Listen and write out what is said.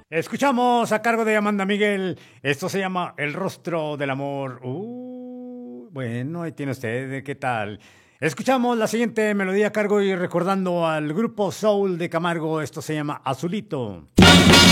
Escuchamos a cargo de Amanda Miguel. Esto se llama El rostro del amor. Bueno, ahí tiene usted. ¿Qué tal? Escuchamos la siguiente melodía a cargo y recordando al grupo Soul de Camargo. Esto se llama Azulito.